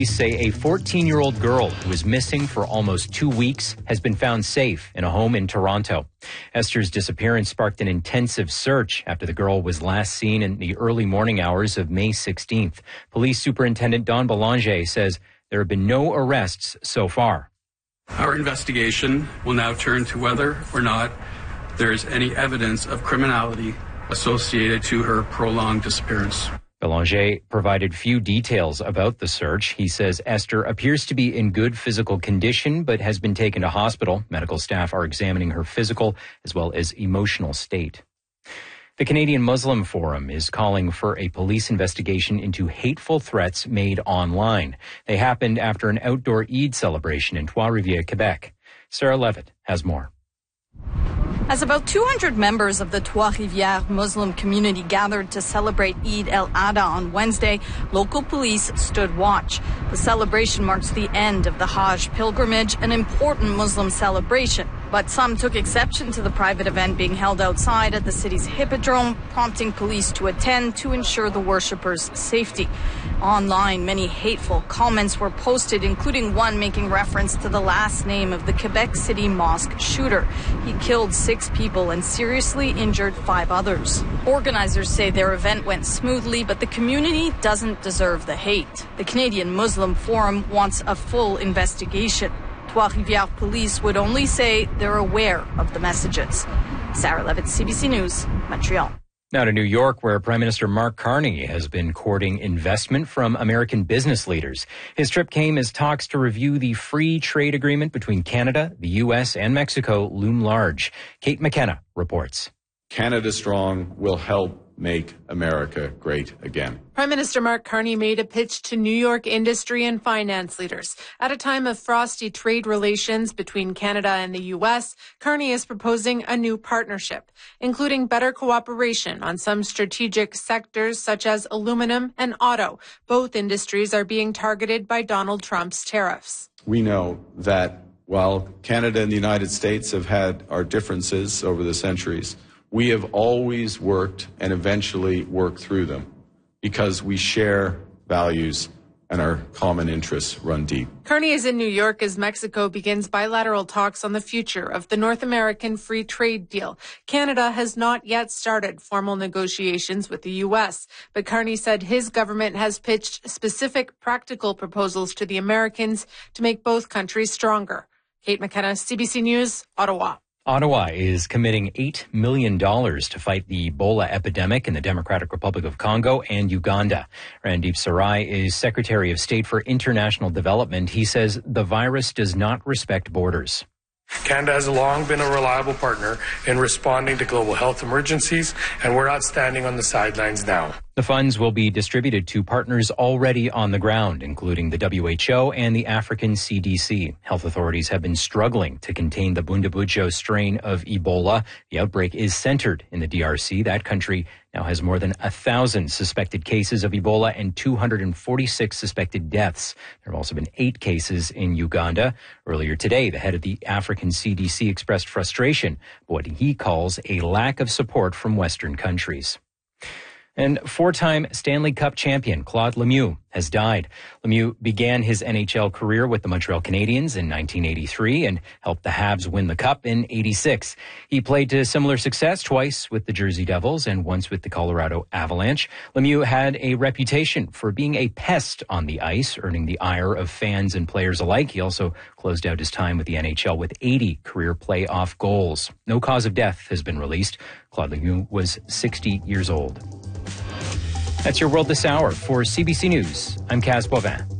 Police say a 14-year-old girl who was missing for almost 2 weeks has been found safe in a home in Toronto. Esther's disappearance sparked an intensive search after the girl was last seen in the early morning hours of May 16th. Police Superintendent Don Belanger says there have been no arrests so far. Our investigation will now turn to whether or not there is any evidence of criminality associated to her prolonged disappearance. Belanger provided few details about the search. He says Esther appears to be in good physical condition, but has been taken to hospital. Medical staff are examining her physical as well as emotional state. The Canadian Muslim Forum is calling for a police investigation into hateful threats made online. They happened after an outdoor Eid celebration in Trois-Rivières, Quebec. Sarah Levitt has more. As about 200 members of the Trois-Rivières Muslim community gathered to celebrate Eid el-Adha on Wednesday, local police stood watch. The celebration marks the end of the Hajj pilgrimage, an important Muslim celebration. But some took exception to the private event being held outside at the city's Hippodrome, prompting police to attend to ensure the worshippers' safety. Online, many hateful comments were posted, including one making reference to the last name of the Quebec City mosque shooter. He killed 6 people and seriously injured 5 others. Organizers say their event went smoothly, but the community doesn't deserve the hate. The Canadian Muslim Forum wants a full investigation. Trois-Rivières police would only say they're aware of the messages. Sarah Levitt, CBC News, Montreal. Now to New York, where Prime Minister Mark Carney has been courting investment from American business leaders. His trip came as talks to review the free trade agreement between Canada, the U.S., and Mexico loom large. Kate McKenna reports. Canada Strong will help make America great again. Prime Minister Mark Carney made a pitch to New York industry and finance leaders. At a time of frosty trade relations between Canada and the U.S., Carney is proposing a new partnership, including better cooperation on some strategic sectors such as aluminum and auto. Both industries are being targeted by Donald Trump's tariffs. We know that while Canada and the United States have had our differences over the centuries, we have always worked and eventually worked through them because we share values and our common interests run deep. Carney is in New York as Mexico begins bilateral talks on the future of the North American Free Trade Deal. Canada has not yet started formal negotiations with the U.S., but Carney said his government has pitched specific practical proposals to the Americans to make both countries stronger. Kate McKenna, CBC News, Ottawa. Ottawa is committing $8 million to fight the Ebola epidemic in the Democratic Republic of Congo and Uganda. Randeep Sarai is Secretary of State for International Development. He says the virus does not respect borders. Canada has long been a reliable partner in responding to global health emergencies, and we're not standing on the sidelines now. The funds will be distributed to partners already on the ground, including the WHO and the African CDC. Health authorities have been struggling to contain the Bundibugyo strain of Ebola. The outbreak is centered in the DRC. That country now has more than 1,000 suspected cases of Ebola and 246 suspected deaths. There have also been 8 cases in Uganda. Earlier today, the head of the African CDC expressed frustration at what he calls a lack of support from Western countries. And 4-time Stanley Cup champion Claude Lemieux has died. Lemieux began his NHL career with the Montreal Canadiens in 1983 and helped the Habs win the Cup in 86. He played to similar success twice with the Jersey Devils and once with the Colorado Avalanche. Lemieux had a reputation for being a pest on the ice, earning the ire of fans and players alike. He also closed out his time with the NHL with 80 career playoff goals. No cause of death has been released. Claude Lemieux was 60 years old. That's your World This Hour. For CBC News, I'm Kaz Boivin.